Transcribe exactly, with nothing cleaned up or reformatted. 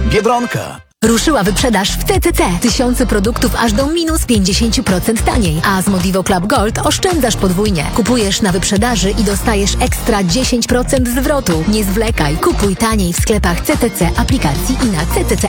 Biedronka. Ruszyła wyprzedaż w C C C. Tysiące produktów aż do minus pięćdziesiąt procent taniej. A z Modivo Club Gold oszczędzasz podwójnie. Kupujesz na wyprzedaży i dostajesz ekstra dziesięć procent zwrotu. Nie zwlekaj. Kupuj taniej w sklepach C C C, aplikacji i na c c c